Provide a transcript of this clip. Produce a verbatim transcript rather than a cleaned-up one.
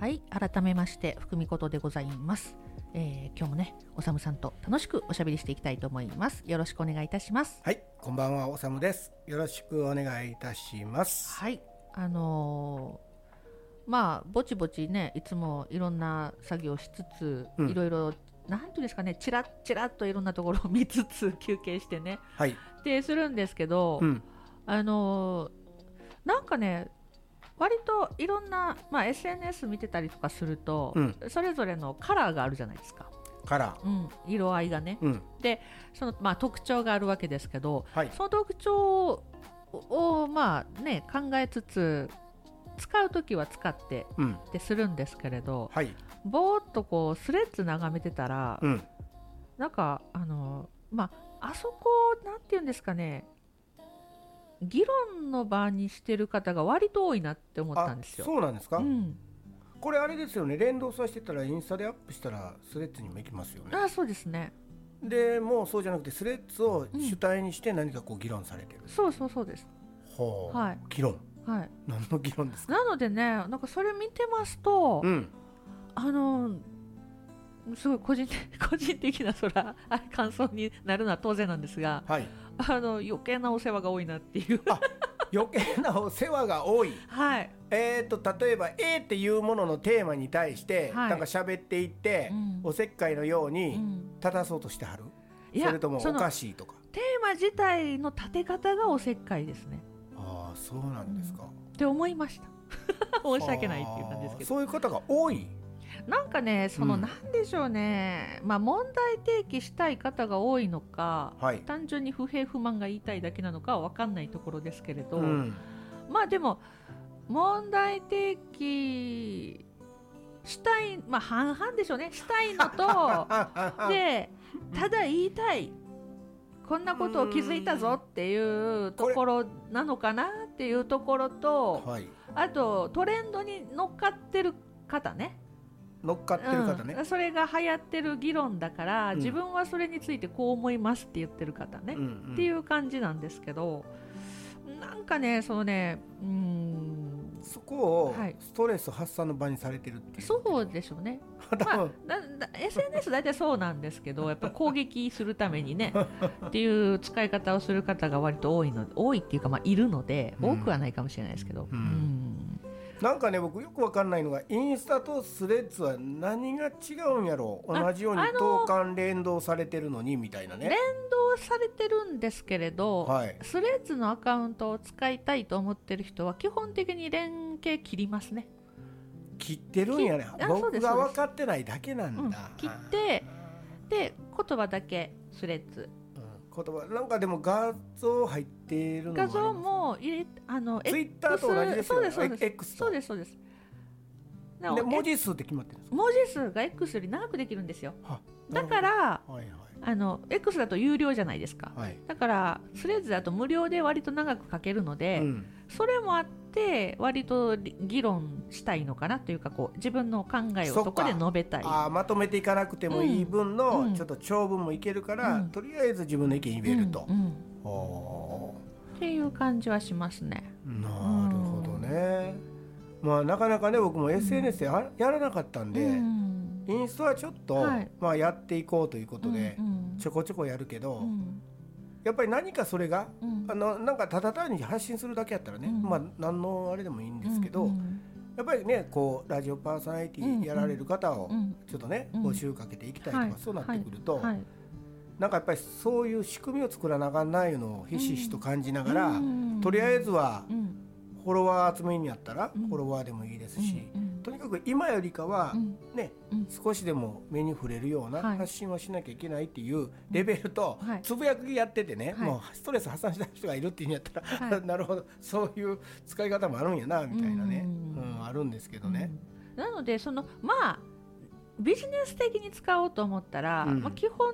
はい、改めまして福美ことでございます、えー、今日もねおさむさんと楽しくおしゃべりしていきたいと思います。よろしくお願いいたします。 はい、こんばんは、おさむです。よろしくお願いいたします。 はい、あのー、まあぼちぼちねいつもいろんな作業しつつ、うん、いろいろなんていうんですかね、チラッチラッといろんなところを見つつ休憩してね、 はい、 でするんですけど、うん、あのー、なんかね割といろんな、まあ、エスエヌエス 見てたりとかすると、うん、それぞれのカラーがあるじゃないですか。 カラー、 うん、色合いがね、うん、でその、まあ、特徴があるわけですけど、はい、その特徴を、まあね、考えつつ使うときは使ってってするんですけれど、うんはい、ぼーっとこうスレッズ眺めてたら、うん、なんかあの、まあ、あそこなんていうんですかね、議論の場にしてる方が割と多いなって思ったんですよ。 そうなんですか、 うん、 これあれですよね、連動させてたらインスタでアップしたらスレッズにも行きますよね。 あ、そうですね。 でもうそうじゃなくてスレッズを主体にして何かこう議論されてる、うん、 そうそうそうです。 ほう、はい、議論、 はい、 何の議論ですか。 なのでね、なんかそれ見てますと、うん、あのすごい個人的、個人的なそら感想になるのは当然なんですが、はい、あの余計なお世話が多いなっていう。 あ、余計なお世話が多い、 はい、 えー、と例えば A っていうもののテーマに対して、はい、なんか喋っていって、うん、おせっかいのように正そうとしてはる、うん、それともおかしいとか。 テーマ自体の立て方がおせっかいですね。 ああ、そうなんですか、うん、 って思いました。申し訳ないっていう感じですけど。 そういう方が多い。 なんかね、その、うん、なんでしょうね、まあ、問題提起したい方が多いのか、はい、単純に不平不満が言いたいだけなのかは分かんないところですけれど、うん、まあでも問題提起したい、まあ半々でしょうね、したいのとでただ言いたい、こんなことを気づいたぞっていうところなのかなっていうところと、はい、あとトレンドに乗っかってる方ね、 乗っかってる方ね、 うん、それが流行ってる議論だから、うん、自分はそれについてこう思いますって言ってる方ね、うんうん、っていう感じなんですけど、なんかね、そのね、うーん、 そこをストレス発散の場にされてるっていう、 そうでしょうね。まあ、だだ エスエヌエス 大体そうなんですけど、やっぱ攻撃するためにねっていう使い方をする方が割と多いの、多いっていうか、まあ、いるので、うん、多くはないかもしれないですけど、うんうん、 なんかね、僕よく分かんないのが、インスタとスレッズは何が違うんやろう、同じように等間連動されてるのにみたいなね。 連動されてるんですけれど、はい、スレッズのアカウントを使いたいと思ってる人は基本的に連携切りますね。 切ってるんやね。僕が分かってないだけなんだ、うん、 切ってで言葉だけスレッズ、 言葉なんかでも画像入ってるのもあります、ね、 画像も入れあのツイッターと同じですよね。 そうですそうです X とそうですそうです。 で文字数って決まってるんですか。 文字数が X より長くできるんですよ。だから、はいはい、あの X だと有料じゃないですか、はい、だからスレッズだと無料で割と長く書けるので、うん、それもあって割と議論したいのかなというか、こう自分の考えをそこで述べたい。 あ、まとめていかなくてもいい分の、うん、ちょっと長文もいけるから、うん、とりあえず自分の意見言えると、うんうん、 っていう感じはしますね。 なるほどね、うん、まあ、なかなかね、僕も エスエヌエス で や, やらなかったんで、うん、インスタはちょっと、はい、まあ、やっていこうということで、うんうん、ちょこちょこやるけど、うん、やっぱり何かそれが、うん、あのなんかただ単に発信するだけやったらね、うん、まあ、何のあれでもいいんですけど、うんうん、やっぱりね、こうラジオパーソナリティやられる方をちょっとね、うん、募集かけていきたいとか、うん、そうなってくると、はいはい、なんかやっぱりそういう仕組みを作らなあかんないのをひしひしと感じながら、うん、とりあえずはフォロワー集めにやったらフォロワーでもいいですし、うん、とにかく今よりかはね、うん、少しでも目に触れるような発信をしなきゃいけないっていうレベルと、はい、つぶやきやっててね、はい、もうストレス発散した人がいるっていうんやったら、はい、なるほど、そういう使い方もあるんやなみたいなね、うんうん、あるんですけどね、 うん、なのでそのまあビジネス的に使おうと思ったら、うん、まあ、基本